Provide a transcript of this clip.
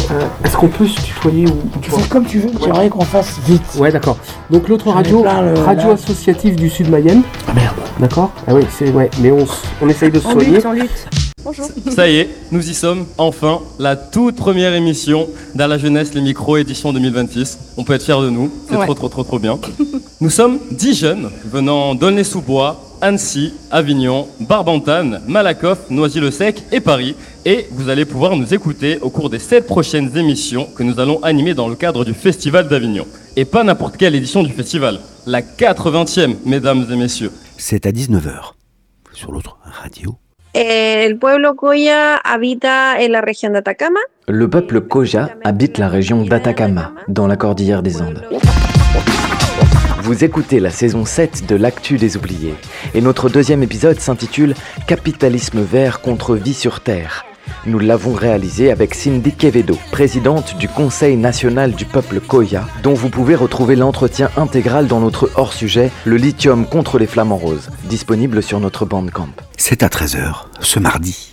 Est-ce qu'on peut se tutoyer ou Tu fais comme tu veux, j'aimerais qu'on fasse vite. Ouais, d'accord. Donc l'autre radio associative du Sud Mayenne. Ah merde. D'accord. Ah oui, mais on essaye de se soigner. En lutte. Bonjour. Ça y est, nous y sommes, enfin, la toute première émission dans la jeunesse, les micros, édition 2026. On peut être fiers de nous, c'est trop bien. Nous sommes 10 jeunes venant d'Aulnay-sous-Bois, Annecy, Avignon, Barbantane, Malakoff, Noisy-le-Sec et Paris. Et vous allez pouvoir nous écouter au cours des 7 prochaines émissions que nous allons animer dans le cadre du Festival d'Avignon. Et pas n'importe quelle édition du festival, la 80e, mesdames et messieurs. C'est à 19h, sur l'autre radio. El pueblo Coya habita en la région d'Atacama. Le peuple Coya habite la région d'Atacama, dans la cordillère des Andes. Vous écoutez la saison 7 de l'Actu des Oubliés, et notre deuxième épisode s'intitule « Capitalisme vert contre vie sur Terre ». Nous l'avons réalisé avec Cindy Quevedo, présidente du Conseil national du peuple Coya, dont vous pouvez retrouver l'entretien intégral dans notre hors-sujet « Le lithium contre les flamants roses », disponible sur notre Bandcamp. C'est à 13h, ce mardi.